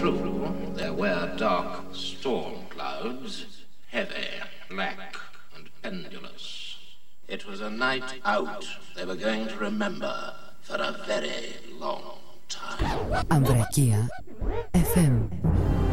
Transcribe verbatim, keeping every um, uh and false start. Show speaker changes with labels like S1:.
S1: true, there were dark storm clouds, heavy, black, and pendulous. It was a night out they were going to remember for a very long time.
S2: Ambrakia εφ εμ